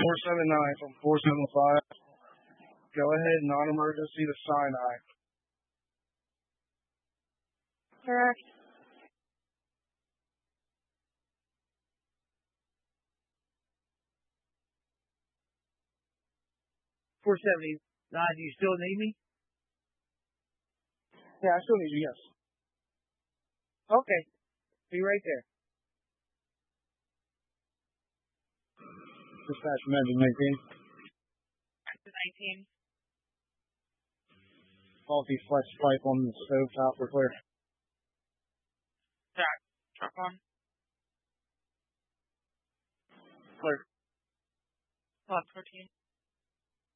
479 from 475. Go ahead, non-emergency to Sinai. Correct. $479. Do you still need me? Yeah, I still need you, yes. Okay. Be right there. Dispatch from engine 19. Active 19. Faulty flex pipe on the stove top. We're clear. Truck on. Clear. Lot 14.